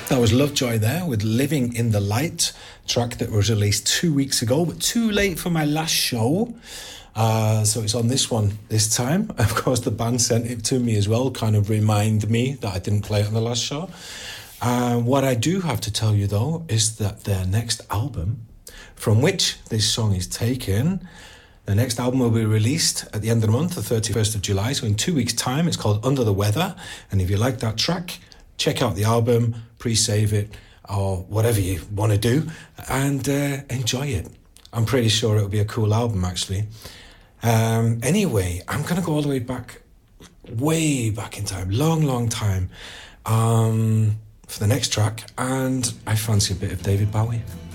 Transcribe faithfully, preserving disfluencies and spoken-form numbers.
That was Lovejoy there with Living in the Light, track that was released two weeks ago, but too late for my last show. Uh, so it's on this one this time. Of course, the band sent it to me as well, kind of remind me that I didn't play it on the last show. Uh, what I do have to tell you, though, is that their next album, from which this song is taken, the next album will be released at the end of the month, the thirty-first of July, so in two weeks' time. It's called Under the Weather, and if you like that track, check out the album, pre-save it, or whatever you want to do, and uh, enjoy it. I'm pretty sure it'll be a cool album, actually. Um, anyway, I'm going to go all the way back, way back in time, long, long time, um, for the next track, and I fancy a bit of David Bowie.